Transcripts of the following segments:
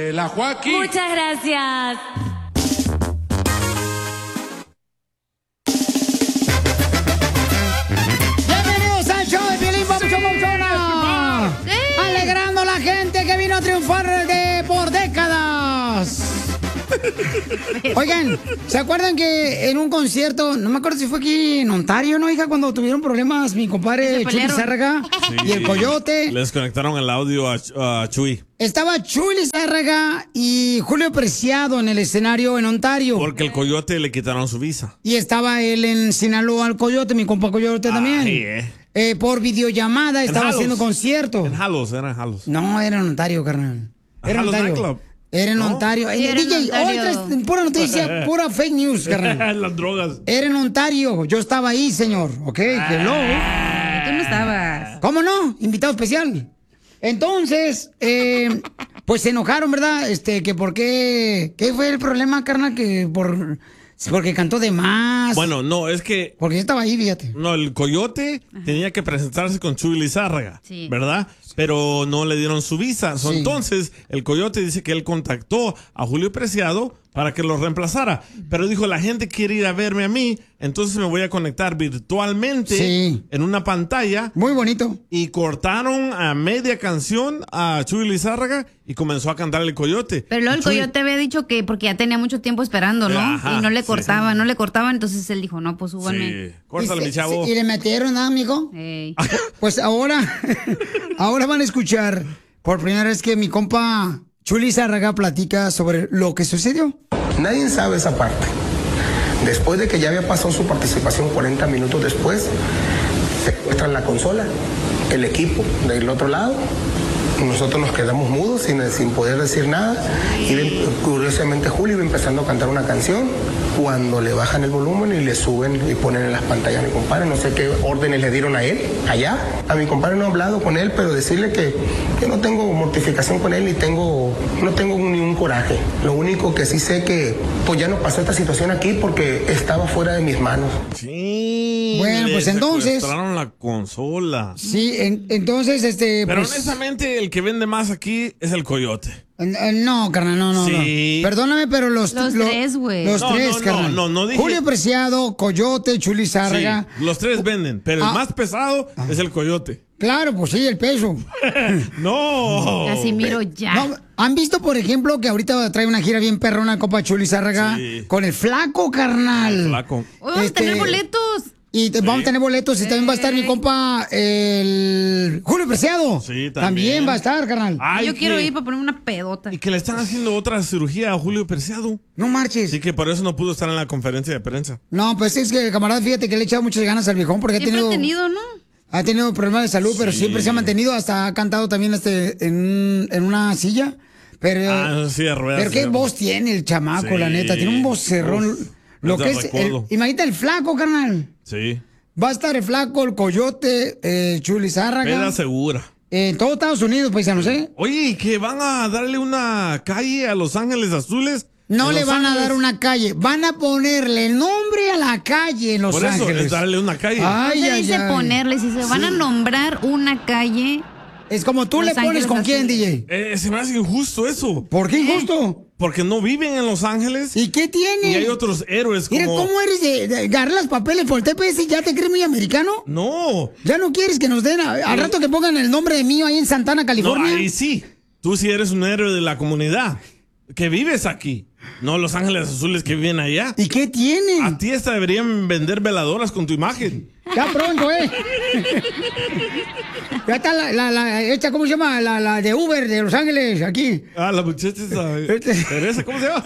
la Joaquín. Muchas gracias. Bienvenidos al show de Piolín, papuchona. Alegrando a la gente que vino a triunfar por décadas. Oigan, ¿se acuerdan que en un concierto, no me acuerdo si fue aquí en Ontario, ¿no, hija? Cuando tuvieron problemas mi compadre Chuy Lizárraga y el Coyote. Les conectaron el audio a Chuy. Estaba Chuy Lizárraga y Julio Preciado en el escenario en Ontario. Porque el Coyote le quitaron su visa. Y estaba él en Sinaloa, el Coyote, mi compa Coyote también. Por videollamada estaba haciendo concierto. En Halos, era en Halos. No, era en Ontario, carnal. Era en Halos Ontario. Nightclub. Era en Ontario. DJ, hoy traes pura noticia, pura fake news, carnal. Las drogas. Era en Ontario. Yo estaba ahí, señor. ¿Ok? Hello. Tú no estabas. ¿Cómo no? Invitado especial. Entonces, pues se enojaron, ¿verdad? Que por qué... ¿Qué fue el problema, carnal? Porque cantó de más. Bueno, no, es que... Porque yo estaba ahí, fíjate. No, el Coyote tenía que presentarse con Chuy Lizárraga, ¿verdad? Pero no le dieron su visa. Sí. Entonces, el Coyote dice que él contactó a Julio Preciado para que lo reemplazara. Pero dijo, la gente quiere ir a verme a mí, entonces me voy a conectar virtualmente en una pantalla. Muy bonito. Y cortaron a media canción a Chuy Lizárraga y comenzó a cantar el Coyote. Pero luego el Chuy... Coyote había dicho que porque ya tenía mucho tiempo esperando, ¿no? Ajá, y no le cortaba, no le cortaban, entonces él dijo, no, pues súbanme. Sí, córtale, mi chavo. ¿Y le metieron, amigo? Pues ahora van a escuchar por primera vez que mi compa Chuy Lizárraga platica sobre lo que sucedió. Nadie sabe esa parte. Después de que ya había pasado su participación 40 minutos después, se encuentra en la consola, el equipo del otro lado. Nosotros nos quedamos mudos sin poder decir nada. Y curiosamente Julio iba empezando a cantar una canción cuando le bajan el volumen y le suben y ponen en las pantallas a mi compadre. No sé qué órdenes le dieron a él, allá. A mi compadre no he hablado con él, pero decirle que no tengo mortificación con él no tengo ni un coraje. Lo único que sí sé que pues ya no pasó esta situación aquí porque estaba fuera de mis manos. Sí. Bueno, pues entonces... secuestraron la consola. Sí, entonces, Pero pues... honestamente, el que vende más aquí es el Coyote. No, carnal, no. Sí. Perdóname, pero los tres, güey. Los tres, carnal. No dije... Julio Preciado, Coyote, Chuy Lizárraga. Sí, los tres venden, pero el más pesado es el Coyote. Claro, pues sí, el peso. No. Casimiro, ya. No, ¿han visto, por ejemplo, que ahorita trae una gira bien perrona Copa Chuy Lizárraga con el Flaco, carnal? El Flaco. Vamos a tener boletos. Y vamos a tener boletos y también va a estar mi compa, el Julio Preciado. Sí, también va a estar, carnal. Yo quiero ir para poner una pedota. Y que le están haciendo otra cirugía a Julio Preciado. No marches. Sí, que por eso no pudo estar en la conferencia de prensa. No, pues es que, camarada, fíjate que le he echado muchas ganas al viejón porque Siempre ha tenido, ¿no? Ha tenido problemas de salud, pero siempre se ha mantenido. Hasta ha cantado también en una silla. Pero, sí, de ruedas. Pero qué voz tiene el chamaco, la neta. Tiene un vocerrón. Lo que es, imagínate el Flaco, carnal. Sí. Va a estar el Flaco, el Coyote, Chuy Lizárraga. Peda segura. En todo Estados Unidos, paisanos, ¿eh? Oye, ¿y que van a darle una calle a Los Ángeles Azules? No le van a dar una calle, van a ponerle nombre a la calle en Los Ángeles. Por eso, es darle una calle. No se dice ponerle, si se van a nombrar una calle. Es como tú le pones con quién, DJ. Se me hace injusto eso. ¿Por qué injusto? Porque no viven en Los Ángeles. ¿Y qué tiene? Y hay otros héroes como... Mira, ¿cómo eres de agarrar los papeles por el TPS y ya te crees muy americano? No. ¿Ya no quieres que nos den al rato que pongan el nombre de mío ahí en Santana, California? No, ahí sí. Tú sí eres un héroe de la comunidad. Que vives aquí. No Los Ángeles Azules que viven allá. ¿Y qué tiene? A ti hasta deberían vender veladoras con tu imagen. Ya pronto, Ya está esta, ¿cómo se llama? La de Uber de Los Ángeles, aquí. Ah, la muchacha Teresa, ¿cómo se llama?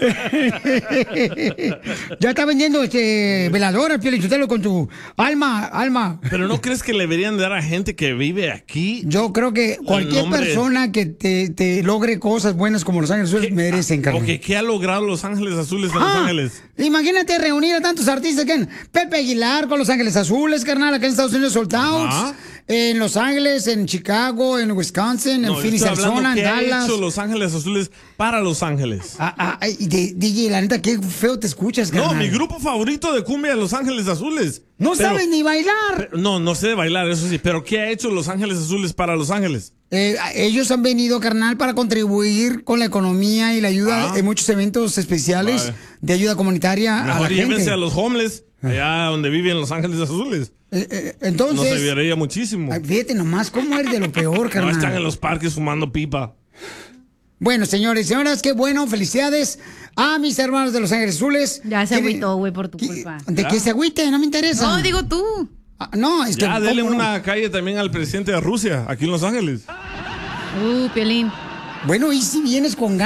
Ya está vendiendo veladoras, Piolichotelo, con tu alma. ¿Pero no crees que le deberían dar a gente que vive aquí? Yo creo que cualquier persona que te logre cosas buenas como Los Ángeles Azules merecen, carnal. Okay, ¿qué ha logrado Los Ángeles Azules en Los Ángeles? Imagínate reunir a tantos artistas que Pepe Aguilar con Los Ángeles Azules, carnal, acá en Estados Unidos, Sold Out. En Los Ángeles, en Chicago, en Wisconsin, en Phoenix, Arizona, en Dallas. Ha hecho Los Ángeles Azules para Los Ángeles. DJ, la neta, qué feo te escuchas, carnal. No, mi grupo favorito de cumbia es Los Ángeles Azules. No sabes ni bailar. No sé bailar, eso sí. Pero ¿qué ha hecho Los Ángeles Azules para Los Ángeles? Ellos han venido, carnal, para contribuir con la economía y la ayuda en muchos eventos especiales de ayuda comunitaria a la gente. Mejor llévense a los homeless, allá donde viven Los Ángeles Azules. Entonces... Nos ayudaría muchísimo. Fíjate nomás cómo eres de lo peor, carnal. No están en los parques fumando pipa. Bueno, señores, señoras, qué bueno, felicidades a mis hermanos de Los Ángeles Azules. Ya se agüitó, güey, por tu culpa. ¿De qué se agüite? No me interesa. No, digo tú. No, es que... Ya, dele una calle también al presidente de Rusia, aquí en Los Ángeles. Piolín. Bueno, y si vienes con ganas.